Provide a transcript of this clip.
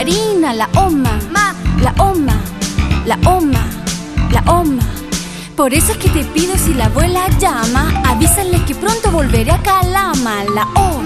mandarina, la oma, la oma, la oma, la oma. Por eso es que te pido, si la abuela llama, avísale que pronto volveré a Calama, la oma.